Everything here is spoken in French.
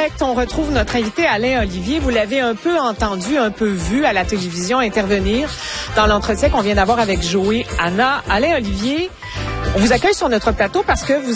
direct, on retrouve notre invité Alain Olivier. Vous l'avez un peu entendu, un peu vu à la télévision intervenir dans l'entretien qu'on vient d'avoir avec Joey Anna. Alain Olivier, on vous accueille sur notre plateau parce que vous